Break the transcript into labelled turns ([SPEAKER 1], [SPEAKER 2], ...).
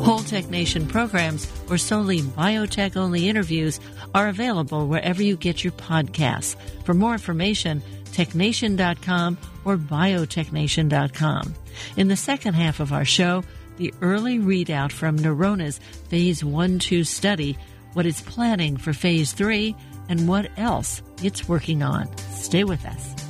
[SPEAKER 1] Whole Tech Nation programs or solely biotech-only interviews are available wherever you get your podcasts. For more information, technation.com or biotechnation.com. In the second half of our show, the early readout from Neurona's Phase 1-2 study, what it's planning for Phase 3, and what else it's working on. Stay with us.